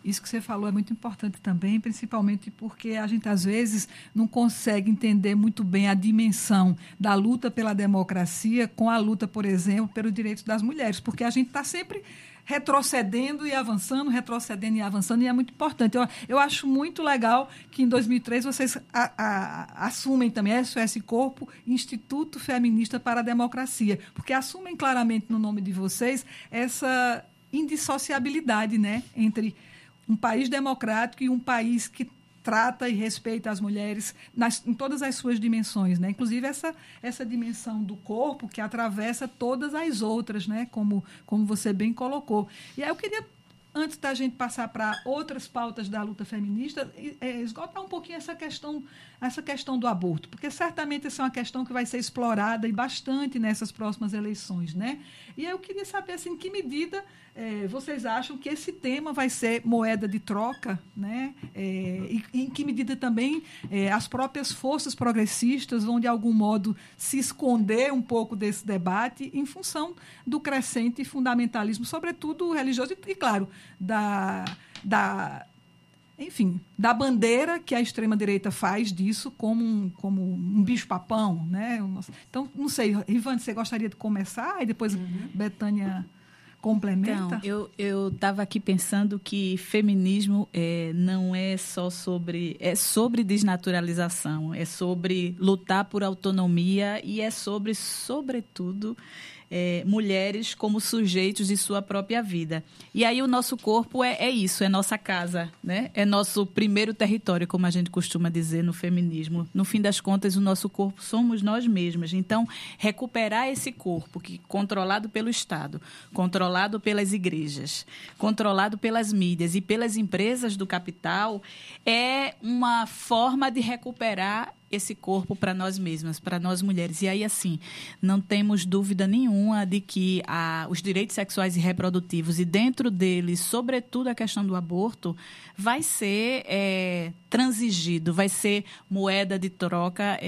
Isso que você falou é muito importante também, principalmente porque a gente, às vezes, não consegue entender muito bem a dimensão da luta pela democracia com a luta, por exemplo, pelos direitos das mulheres, porque a gente está sempre retrocedendo e avançando, e é muito importante. Eu acho muito legal que em 2003 vocês assumem também SOS Corpo, Instituto Feminista para a Democracia, porque assumem claramente no nome de vocês essa indissociabilidade, né, entre um país democrático e um país que trata e respeita as mulheres em todas as suas dimensões, né? Inclusive essa dimensão do corpo que atravessa todas as outras, né? Como você bem colocou. E aí eu queria, antes da gente passar para outras pautas da luta feminista, esgotar um pouquinho essa questão do aborto, porque certamente essa é uma questão que vai ser explorada e bastante nessas próximas eleições, né? E aí eu queria saber, assim, em que medida vocês acham que esse tema vai ser moeda de troca, né? E em que medida também as próprias forças progressistas vão, de algum modo, se esconder um pouco desse debate em função do crescente fundamentalismo, sobretudo religioso, e claro, da bandeira que a extrema-direita faz disso como um bicho-papão, né? Então, não sei, Rivane, você gostaria de começar? E depois Bethânia complementa? Então, eu estava aqui pensando que feminismo não é só sobre... É sobre desnaturalização, é sobre lutar por autonomia e é sobre, sobretudo... mulheres como sujeitos de sua própria vida. E aí o nosso corpo é isso, é nossa casa, né? É nosso primeiro território, como a gente costuma dizer no feminismo. No fim das contas, o nosso corpo somos nós mesmas. Então, recuperar esse corpo, que controlado pelo Estado, controlado pelas igrejas, controlado pelas mídias e pelas empresas do capital, é uma forma de recuperar esse corpo para nós mesmas, para nós mulheres. E aí, assim, não temos dúvida nenhuma de que os direitos sexuais e reprodutivos, e dentro deles, sobretudo a questão do aborto, vai ser transigido, vai ser moeda de troca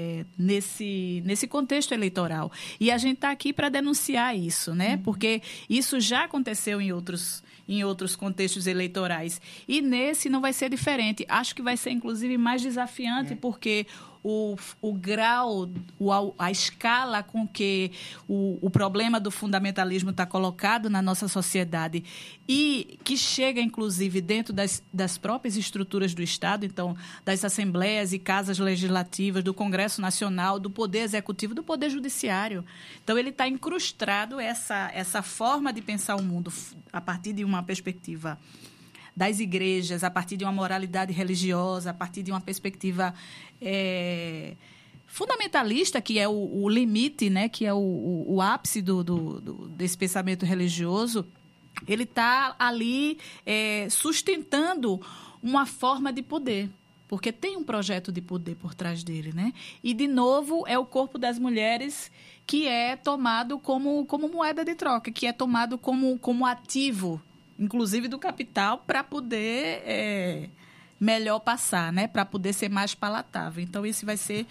nesse contexto eleitoral. E a gente está aqui para denunciar isso, né? Porque isso já aconteceu em outros contextos eleitorais. E nesse não vai ser diferente. Acho que vai ser, inclusive, mais desafiante, porque o grau, a escala com que o problema do fundamentalismo está colocado na nossa sociedade e que chega, inclusive, dentro das próprias estruturas do Estado, então, das assembleias e casas legislativas, do Congresso Nacional, do Poder Executivo, do Poder Judiciário. Então, ele está incrustado essa forma de pensar o mundo a partir de uma perspectiva das igrejas, a partir de uma moralidade religiosa, a partir de uma perspectiva fundamentalista, que é o limite, né, que é o ápice desse pensamento religioso. Ele está ali sustentando uma forma de poder, porque tem um projeto de poder por trás dele, né? E, de novo, é o corpo das mulheres que é tomado como moeda de troca, que é tomado como ativo, inclusive do capital, para poder melhor passar, né? Para poder ser mais palatável. Então, esse vai ser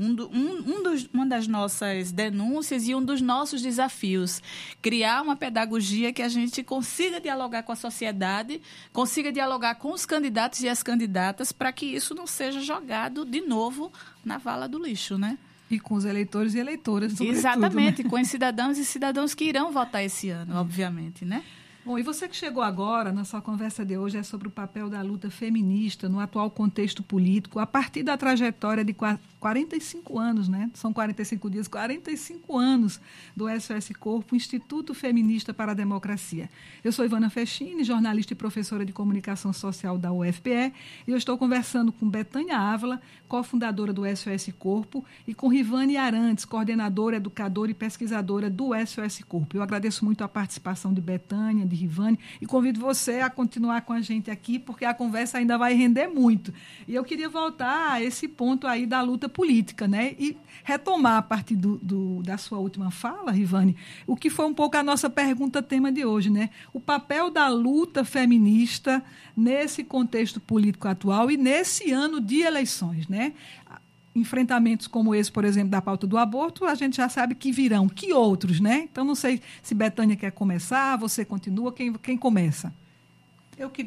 uma das nossas denúncias e um dos nossos desafios. Criar uma pedagogia que a gente consiga dialogar com a sociedade, consiga dialogar com os candidatos e as candidatas, para que isso não seja jogado de novo na vala do lixo, né? E com os eleitores e eleitoras, Exatamente, né? Com os cidadãos e cidadãos que irão votar esse ano, obviamente, né? Bom, e você que chegou agora, na sua conversa de hoje, é sobre o papel da luta feminista no atual contexto político, a partir da trajetória de 45 anos, né? São 45 dias, 45 anos do SOS Corpo, Instituto Feminista para a Democracia. Eu sou Ivana Fechini, jornalista e professora de comunicação social da UFPE, e eu estou conversando com Bethânia Ávila, cofundadora do SOS Corpo, e com Rivane Arantes, coordenadora, educadora e pesquisadora do SOS Corpo. Eu agradeço muito a participação de Bethânia, de Rivane, e convido você a continuar com a gente aqui, porque a conversa ainda vai render muito. E eu queria voltar a esse ponto aí da luta política, né? E retomar a partir da sua última fala, Rivane, o que foi um pouco a nossa pergunta tema de hoje, né? O papel da luta feminista nesse contexto político atual e nesse ano de eleições, né? Enfrentamentos como esse, por exemplo, da pauta do aborto, a gente já sabe que virão. Que outros, né? Então, não sei se Bethânia quer começar, você continua, quem começa? Eu queria